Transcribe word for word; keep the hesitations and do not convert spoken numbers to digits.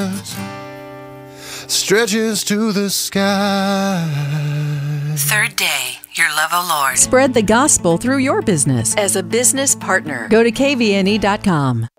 stars stretches to the sky. Third Day, Your Love, O Lord. Spread the gospel through your business as a business partner. Go to K V N E dot com.